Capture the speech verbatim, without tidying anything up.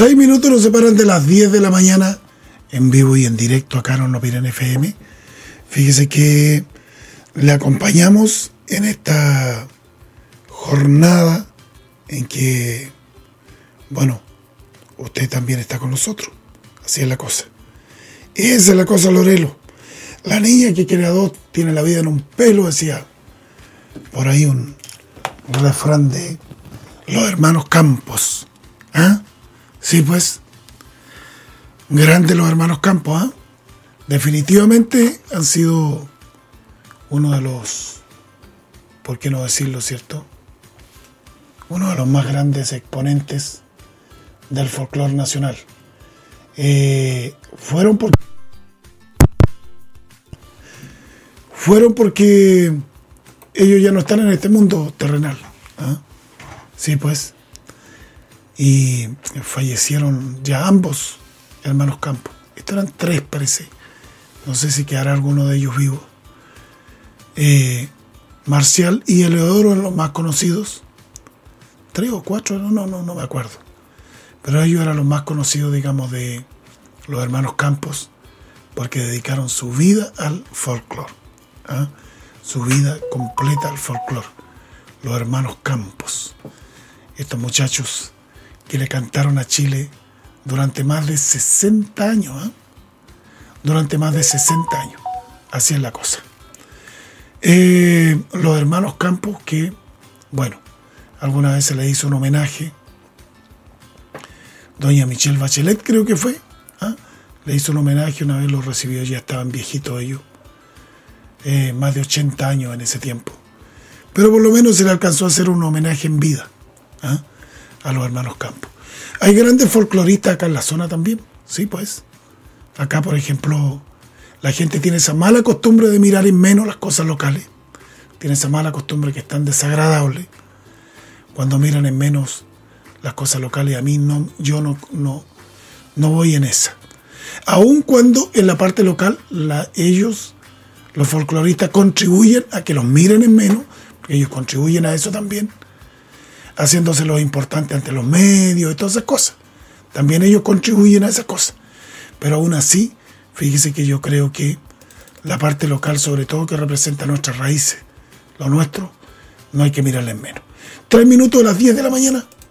Seis minutos nos separan de las diez de la mañana, en vivo y en directo acá en Hornopiren F M. Fíjese que le acompañamos en esta jornada en que, bueno, usted también está con nosotros. Así es la cosa. Esa es la cosa, Lorelo. La niña que quiere a dos tiene la vida en un pelo, decía por ahí un, un refrán de los hermanos Campos. ¿Ah? Sí, pues. Grandes los hermanos Campos, ¿ah? Definitivamente han sido uno de los, ¿por qué no decirlo, cierto? Uno de los más grandes exponentes del folclore nacional. Eh, fueron por fueron porque ellos ya no están en este mundo terrenal. ¿Ah? Sí, pues. Y fallecieron ya ambos hermanos Campos. Estos eran tres, parece. No sé si quedará alguno de ellos vivo. Eh, Marcial y Eleodoro eran los más conocidos. Tres o cuatro, no, no, no, no me acuerdo. Pero ellos eran los más conocidos, digamos, de los hermanos Campos, porque dedicaron su vida al folclore. ¿Ah? Su vida completa al folclore. Los hermanos Campos. Estos muchachos que le cantaron a Chile durante más de sesenta años. ¿eh? Durante más de sesenta años. Así es la cosa. Eh, los hermanos Campos que, bueno, alguna vez se le hizo un homenaje. Doña Michelle Bachelet creo que fue. ¿eh? Le hizo un homenaje, una vez lo recibió, ya estaban viejitos ellos. Eh, más de ochenta años en ese tiempo. Pero por lo menos se le alcanzó a hacer un homenaje en vida. ¿eh? A los hermanos Campos. Hay grandes folcloristas acá en la zona también, sí, pues. Acá, por ejemplo, la gente tiene esa mala costumbre de mirar en menos las cosas locales. Tiene esa mala costumbre que es tan desagradable cuando miran en menos las cosas locales. A mí no, yo no, no, no voy en esa. Aun cuando en la parte local la, ellos, los folcloristas, contribuyen a que los miren en menos, porque ellos contribuyen a eso también, haciéndose lo importante ante los medios y todas esas cosas. También ellos contribuyen a esas cosas. Pero aún así, fíjese que yo creo que la parte local, sobre todo que representa nuestras raíces, lo nuestro, no hay que mirarla en menos. Tres minutos a las diez de la mañana.